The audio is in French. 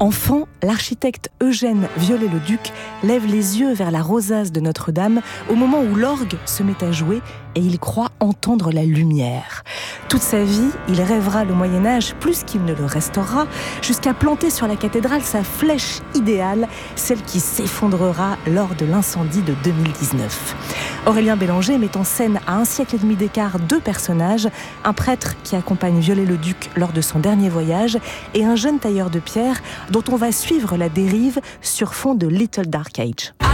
Enfant, l'architecte Eugène Viollet-le-Duc lève les yeux vers la rosace de Notre-Dame au moment où l'orgue se met à jouer et il croit entendre la lumière. Toute sa vie, il rêvera le Moyen-Âge plus qu'il ne le restaurera, jusqu'à planter sur la cathédrale sa flèche idéale, celle qui s'effondrera lors de l'incendie de 2019. Aurélien Bélanger met en scène à un siècle et demi d'écart deux personnages, un prêtre qui accompagne Viollet-le-Duc lors de son dernier voyage et un jeune tailleur de pierre dont on va suivre la dérive sur fond de Little Dark Age.